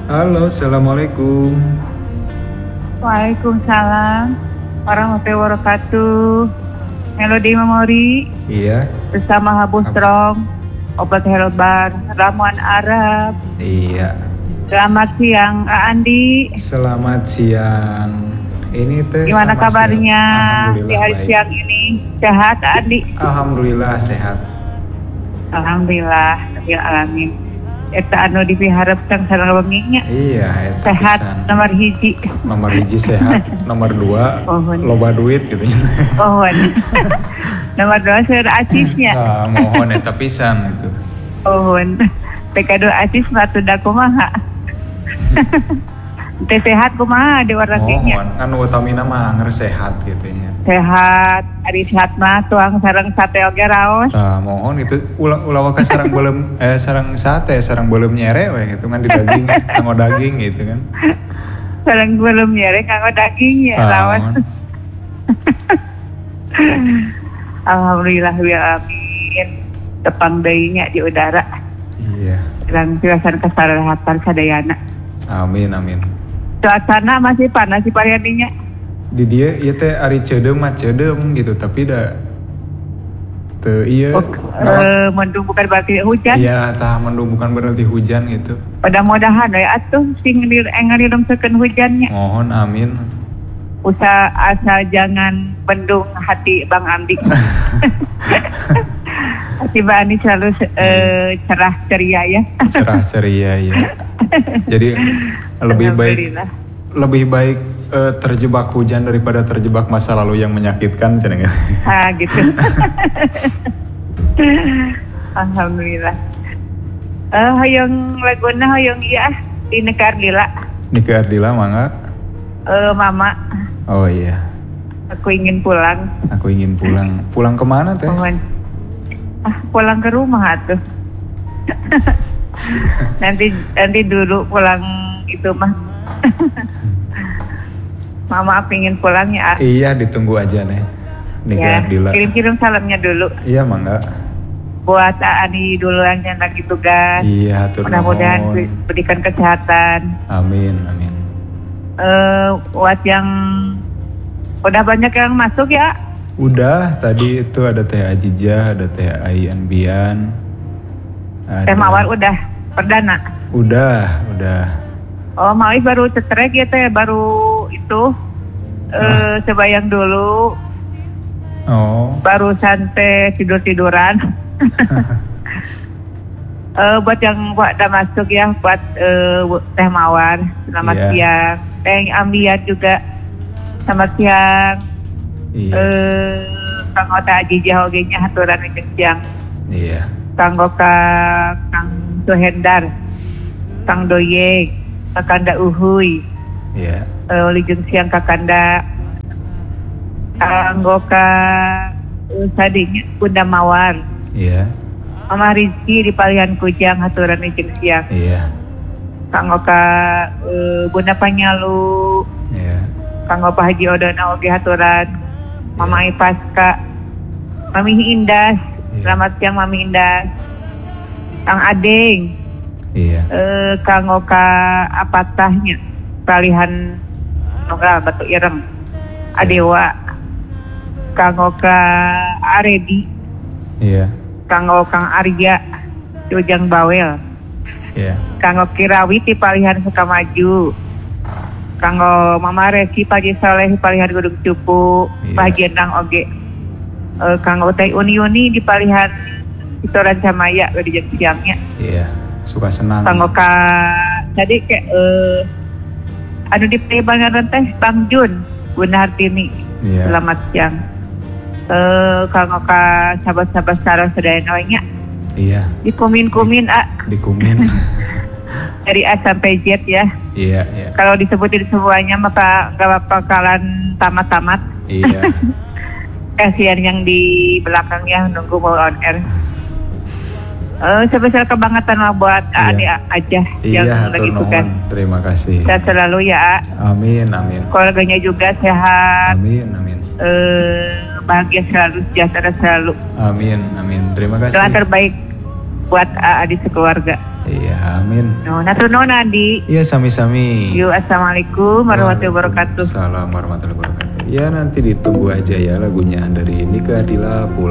Halo, assalamualaikum. Waalaikumsalam warahmatullahi wabarakatuh. Melody Memori Iya, bersama Habu Strong, obat herbal, ramuan Arab. iya. Selamat siang, Andi. Selamat siang. Ini teh Gimana sama kabarnya di Alhamdulillah hari baik. siang ini? Sehat, Andi? Alhamdulillah sehat. Alhamdulillah, ya alamin. Eta anu dipiharepkeun sareng wenginya. Iya, eta Sehat pisan. nomor hiji. Nomor 1 sehat, nomor 2 Mohon. loba duit gitu. Mohon. Nomor 2 seur asisnya. Mohon eta pisan itu. Mohon. PK2 asis mah teu da kumaha. Teh sehat kumaha di warna kinya. Mohon, anu utamina mah ngeureus sehat gitu nya. Sehat, ari sehat mah tuang sareng sate oge raos. Mohon itu ulah ka sareng beuleum sareng sate, sareng beuleum nyere we gitu kan di daging, kanggo daging gitu kan. Sareng belum nyere kanggo daging ya raos. Mohon. Alhamdulillah ya amin. Tepang deui nya di udara. Iya. Dan piasan kesehatan sadayana. Amin amin. Cuacana masih panas di Parianinya. Di dia ieu teh ari ceudem mah ceudem gitu tapi da teu ieu. Mendung bukan berarti hujan. Iya, tah mendung bukan berarti hujan gitu. Mudah-mudahan we atuh sing ngalilemsekeun hujannya. Mohon amin. Usah asal jangan bendung hati Bang Andi. Hati Bang Andi selalu cerah ceria ya. Cerah ceria ya. Jadi lebih baik terjebak hujan daripada terjebak masa lalu yang menyakitkan cenah. Gitu. Alhamdulillah. Hayang laguna hayang iya di Nike Ardila. Nike Ardila mangga. Mama. Oh iya. Aku ingin pulang. Aku ingin pulang. Pulang kemana teh? Mohon. Pulang ke rumah atuh. nanti dulu pulang itu mah. Mama ingin pulang ya. Iya, ditunggu aja nih. Nike Ya, Ardila. kirim salamnya dulu. Iya mangga. Buat Ani dulu yang lagi tugas. Iya, hatur Mudah-mudahan nuhun. berikan kesehatan. Amin amin. Buat yang udah banyak yang masuk ya. Udah, tadi itu ada Teh Ajijah, ada Teh Aian Bian. Teh Mawar udah perdana. Udah. Oh, Mawi baru cetrek ya teh, baru itu sebayang dulu. Oh. Baru santai tiduran. Buat yang udah masuk ya, buat Teh Mawar, selamat siang. Teh Ambian juga, selamat siang. Iya. Kang Ota Ajijah ogenya haturan jeung siang. Iya. Kang Suhendar, Kang Doyek, Kakanda Uhuy, Iya. Lijeng siang Kakanda, Kang Goka Sadinya Bunda Mawar, Iya. Mama Rizky di Palihan Kujang haturan lijeng siang, Iya. Kang Goka Bunda Panyalu, Iya. Kang Gopa Haji Odona oge haturan, Mama Ipaska, Mami Indah, selamat siang Mami Indah, Kang Adeng, Iya. Kang Oka apatahnya Palihan Nogal Batu Ireng, Adewa, Kang Oka Aredi, Iya. Kang Arya di Ujang Bawel, Iya. Kang Kirawit di Palihan Sukamaju, Kang Mama Resi Paji Soleh di Palihan Gunung Cupu, Pak Haji Endang oge, Kang Utay Uni di Palihan Itoran Camaya di jam siangnya. Iya. Suka senang. Kang Oka tadi kayak anu di Bangaran teh Bang Jun Bunda Hartini. Iya. Selamat siang. Kang Oka sahabat-sahabat sareng sedaya nya. Iya. Dikumin-kumin Dikumin. dari A sampai Z ya. Iya. Kalau disebutin semuanya maka nggak bakalan tamat-tamat. Iya. Kasihan yang di belakang ya nunggu mau on air. Sebesar kebangatan lah buat Ani aja yang lagi tugas. Terima kasih. Sehat selalu ya. Amin amin. Keluarganya juga sehat. Amin amin. Bahagia selalu, sejahtera selalu. Amin amin. Terima kasih. Doa terbaik buat Adi sekeluarga. Iya, amin. No, natur nuhun Andi. Iya, sami-sami. Yuk, assalamualaikum warahmatullahi wabarakatuh. Waalaikumsalam warahmatullahi wabarakatuh. Ya nanti ditunggu aja ya lagunya dari Nika Adila pulang.